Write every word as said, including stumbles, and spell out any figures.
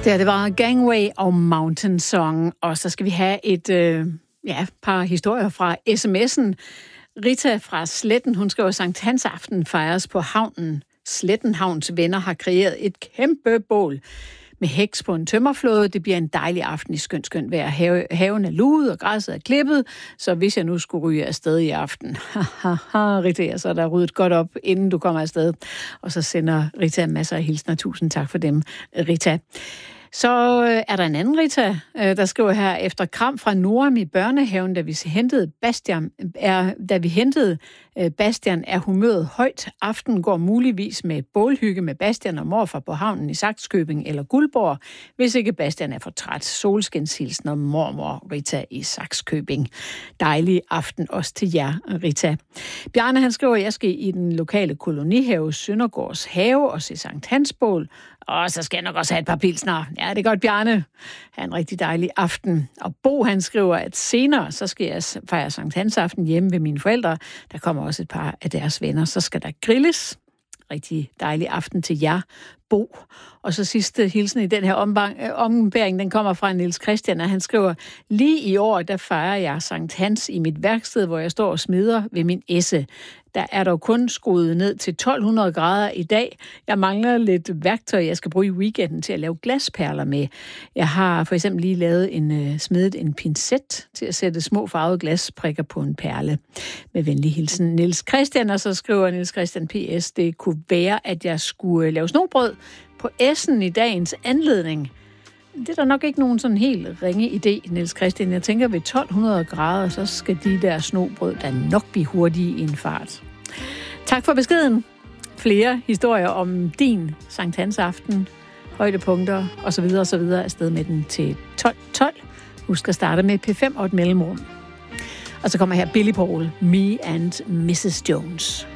Det, det var Gangway og Mountain Song, og så skal vi have et øh, ja, par historier fra sms'en. Rita fra Sletten, hun skriver, Sankt Hans aften fejres på havnen. Slettenhavns venner har kreeret et kæmpe bål med heks på en tømmerflåde. Det bliver en dejlig aften i skønt, skønt vejr. Have, haven er luet, og græsset er klippet, så hvis jeg nu skulle ryge afsted i aften, haha, Rita, så er der ryddet godt op, inden du kommer afsted. Og så sender Rita masser af hilsner. Tusind tak for dem, Rita. Så er der en anden Rita, der skriver her, efter kram fra Noram i børnehaven, da vi hentede Bastian, er, da vi hentede Bastian, er humøret højt. Aften går muligvis med bålhygge med Bastian og morfar på havnen i Sakskøbing eller Guldborg, hvis ikke Bastian er for træt. Solskinshilsen og mormor Rita i Sakskøbing. Dejlig aften også til jer, Rita. Bjarne, han skriver, jeg skal i den lokale kolonihave Søndergårds have og se Sankt Hans bål. Og så skal jeg nok også have et par pilsner. Ja, det er godt, Bjarne. Ha' en rigtig dejlig aften. Og Bo, han skriver, at senere, så skal jeg fejre Sankt Hans aften hjemme ved mine forældre. Der kommer også et par af deres venner. Så skal der grilles. Rigtig dejlig aften til jer, Bo. Og så sidste hilsen i den her ombæring, den kommer fra Niels Christian, og han skriver, lige i år, der fejrer jeg Sankt Hans i mit værksted, hvor jeg står og smider ved min esse. Der er dog kun skruet ned til tolv hundrede grader i dag. Jeg mangler lidt værktøj, jeg skal bruge i weekenden til at lave glasperler med. Jeg har for eksempel lige lavet en, uh, smedet en pincet til at sætte små farvede glasprikker på en perle. Med venlig hilsen, Niels Christian, og så skriver Niels Christian P S, det kunne være, at jeg skulle lave snobrød på Essen i dagens anledning. Det er der nok ikke nogen sådan helt ringe idé, Niels Christian. Jeg tænker, ved tolv hundrede grader, så skal de der snobrød da nok blive hurtige i en fart. Tak for beskeden. Flere historier om din Sankt Hans aften, højdepunkter osv. osv. afsted med den til tolv tolv. Husk at starte med P fem og et mellemrum. Og så kommer her Billy Paul, Me and missus Jones.